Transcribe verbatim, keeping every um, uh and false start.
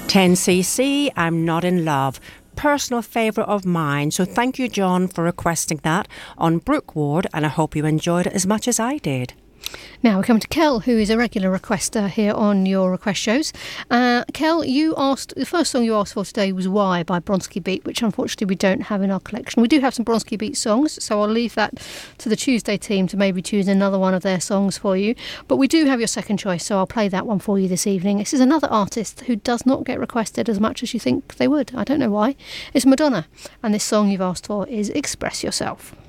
ten C C, I'm Not in Love. Personal favourite of mine. So thank you, John, for requesting that on Brooke Ward, and I hope you enjoyed it as much as I did. Now we're coming to Kel, who is a regular requester here on your request shows. Uh, Kel, you asked, the first song you asked for today was Why by Bronski Beat, which unfortunately we don't have in our collection. We do have some Bronski Beat songs, so I'll leave that to the Tuesday team to maybe choose another one of their songs for you. But we do have your second choice, so I'll play that one for you this evening. This is another artist who does not get requested as much as you think they would. I don't know why. It's Madonna, and this song you've asked for is Express Yourself.